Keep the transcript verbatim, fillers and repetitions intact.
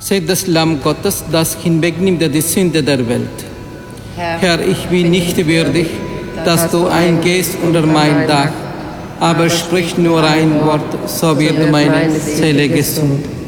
Seid das Lamm Gottes, das hinwegnimmt die Sünde der Welt. Herr, ich bin nicht würdig, dass du eingehst unter mein Dach, aber sprich nur ein Wort, so wird meine Seele gesund.